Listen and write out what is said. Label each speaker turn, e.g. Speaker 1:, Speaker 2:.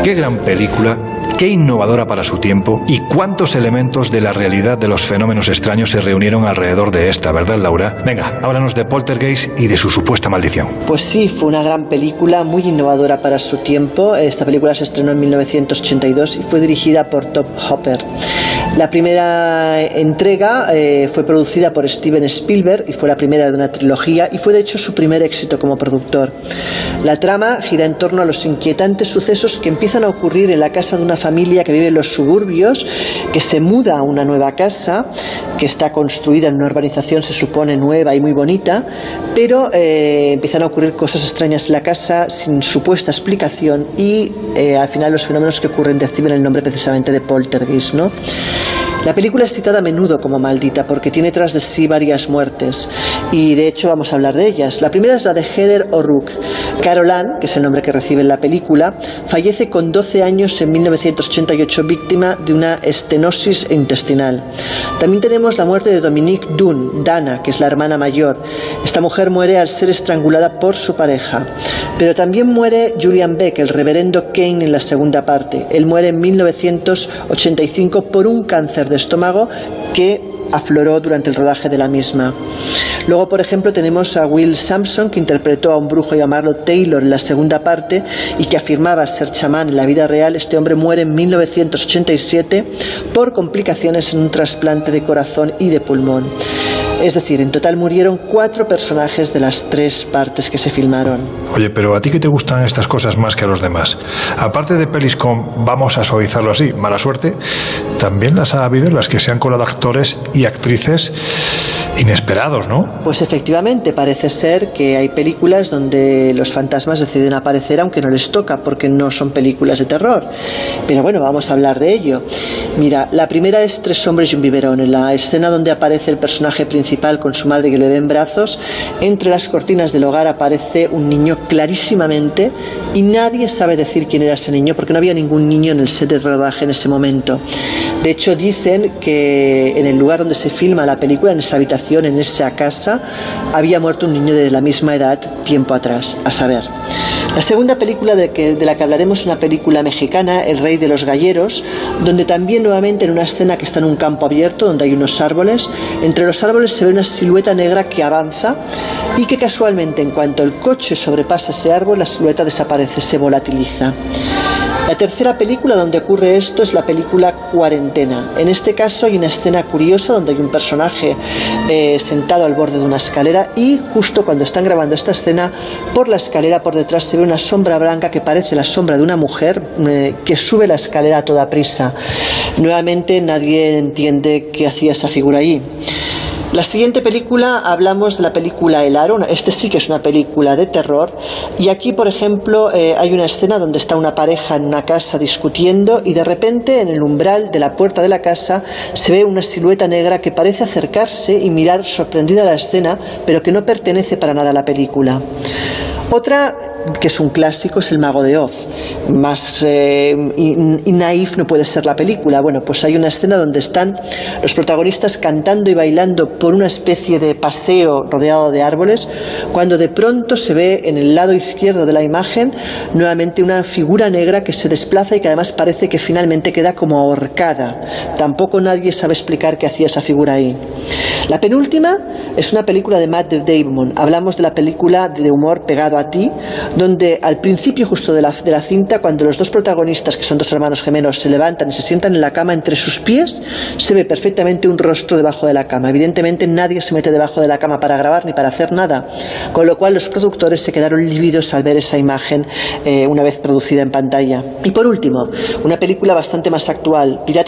Speaker 1: qué gran película, qué innovadora para su tiempo y cuántos elementos de la realidad de los fenómenos extraños se reunieron alrededor de esta, ¿verdad, Laura? Venga, háblanos de Poltergeist y de su supuesta maldición.
Speaker 2: Pues sí, fue una gran película, muy innovadora para su tiempo. Esta película se estrenó en 1982 y fue dirigida por Tobe Hooper. La primera entrega fue producida por Steven Spielberg y fue la primera de una trilogía y fue de hecho su primer éxito como productor. La trama gira en torno a los inquietantes sucesos que empiezan a ocurrir en la casa de una familia que vive en los suburbios, que se muda a una nueva casa que está construida en una urbanización, se supone nueva y muy bonita, pero empiezan a ocurrir cosas extrañas en la casa sin supuesta explicación y al final los fenómenos que ocurren reciben el nombre precisamente de poltergeist, ¿no? La película es citada a menudo como maldita porque tiene tras de sí varias muertes y de hecho vamos a hablar de ellas. La primera es la de Heather O'Rourke. Carol Ann, que es el nombre que recibe en la película, fallece con 12 años en 1988 víctima de una estenosis intestinal. También tenemos la muerte de Dominique Dunne, Dana, que es la hermana mayor. Esta mujer muere al ser estrangulada por su pareja. Pero también muere Julian Beck, el reverendo Kane, en la segunda parte. Él muere en 1985 por un cáncer de estómago que afloró durante el rodaje de la misma. Luego, por ejemplo, tenemos a Will Sampson, que interpretó a un brujo llamado Taylor en la segunda parte y que afirmaba ser chamán en la vida real. Este hombre muere en 1987 por complicaciones en un trasplante de corazón y de pulmón. Es decir, en total murieron 4 personajes de las 3 partes que se filmaron.
Speaker 1: Oye, pero ¿a ti qué te gustan estas cosas más que a los demás? Aparte de pelis con, vamos a suavizarlo así, mala suerte, también las ha habido en las que se han colado actores y actrices inesperados, ¿no?
Speaker 2: Pues efectivamente, parece ser que hay películas donde los fantasmas deciden aparecer aunque no les toca, porque no son películas de terror. Pero bueno, vamos a hablar de ello. Mira, la primera es Tres hombres y un biberón. En la escena donde aparece el personaje principal con su madre que le ve en brazos, entre las cortinas del hogar aparece un niño clarísimamente y nadie sabe decir quién era ese niño porque no había ningún niño en el set de rodaje en ese momento. De hecho, dicen que en el lugar donde se filma la película, en esa habitación, en esa casa, había muerto un niño de la misma edad tiempo atrás, a saber. La segunda película de la que hablaremos es una película mexicana, El rey de los galleros, donde también nuevamente en una escena que está en un campo abierto, donde hay unos árboles, entre los árboles se ve una silueta negra que avanza y que casualmente en cuanto el coche sobrepasa ese árbol, la silueta desaparece, se volatiliza. La tercera película donde ocurre esto es la película Cuarentena. En este caso hay una escena curiosa donde hay un personaje sentado al borde de una escalera y justo cuando están grabando esta escena, por la escalera por detrás se ve una sombra blanca que parece la sombra de una mujer que sube la escalera a toda prisa. Nuevamente nadie entiende qué hacía esa figura allí. La siguiente película, hablamos de la película El Aro. Este sí que es una película de terror y aquí, por ejemplo, hay una escena donde está una pareja en una casa discutiendo y de repente en el umbral de la puerta de la casa se ve una silueta negra que parece acercarse y mirar sorprendida la escena, pero que no pertenece para nada a la película. Otra, que es un clásico, es El Mago de Oz. Más naif no puede ser la película. Bueno, pues hay una escena donde están los protagonistas cantando y bailando por una especie de paseo rodeado de árboles, cuando de pronto se ve en el lado izquierdo de la imagen nuevamente una figura negra que se desplaza y que además parece que finalmente queda como ahorcada. Tampoco nadie sabe explicar qué hacía esa figura ahí. La penúltima es una película de Matt Damon. Hablamos de la película de humor Pegado a ti, donde al principio justo de la cinta, cuando los dos protagonistas, que son dos hermanos gemelos, se levantan y se sientan en la cama, entre sus pies se ve perfectamente un rostro debajo de la cama. Evidentemente nadie se mete debajo de la cama para grabar ni para hacer nada, con lo cual los productores se quedaron lívidos al ver esa imagen una vez producida en pantalla. Y por último, una película bastante más actual, Piratas